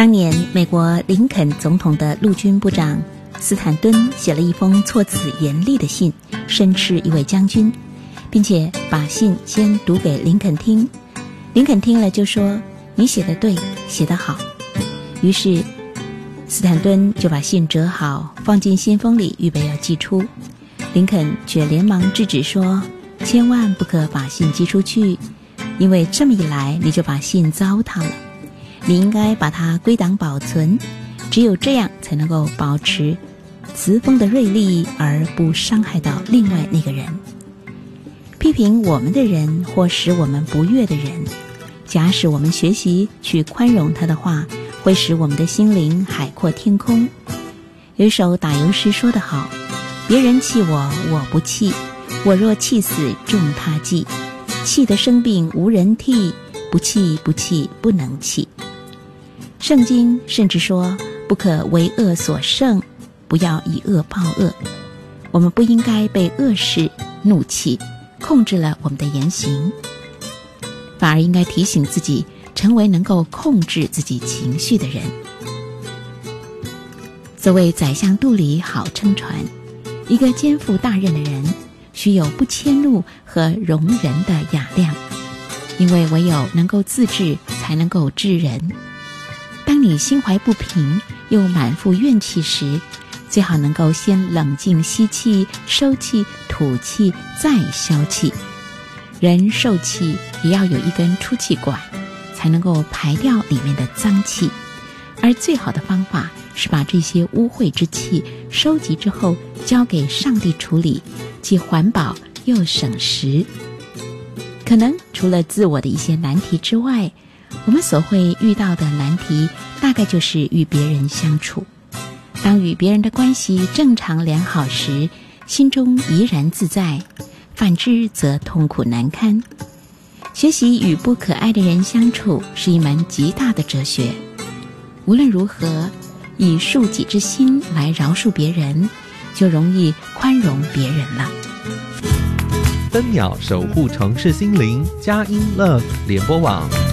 当年美国林肯总统的陆军部长斯坦顿写了一封措辞严厉的信，申斥一位将军，并且把信先读给林肯听。林肯听了就说：“你写得对，写得好。”于是斯坦顿就把信折好，放进信封里，预备要寄出。林肯却连忙制止说：“千万不可把信寄出去，因为这么一来你就把信糟蹋了。你应该把它归档保存，只有这样才能够保持词锋的锐利，而不伤害到另外那个人。批评我们的人或使我们不悦的人，假使我们学习去宽容他的话，会使我们的心灵海阔天空。有一首打油诗说得好：别人气我，我不气；我若气死，众他忌。气得生病无人替，不气不气不能气。圣经甚至说，不可为恶所胜，不要以恶报恶。我们不应该被恶事怒气控制了我们的言行，反而应该提醒自己，成为能够控制自己情绪的人。所谓宰相肚里好撑船，一个肩负大任的人须有不迁怒和容人的雅量，因为唯有能够自治，才能够治人。当你心怀不平又满腹怨气时，最好能够先冷静吸气，收气，吐气，再消气。人受气也要有一根出气管，才能够排掉里面的脏气。而最好的方法是把这些污秽之气收集之后交给上帝处理，既环保又省时。可能除了自我的一些难题之外，我们所会遇到的难题大概就是与别人相处。当与别人的关系正常良好时，心中怡然自在；反之则痛苦难堪。学习与不可爱的人相处是一门极大的哲学。无论如何，以恕己之心来饶恕别人，就容易宽容别人了。 飞鸟守护城市心灵，佳音 Love 联播网。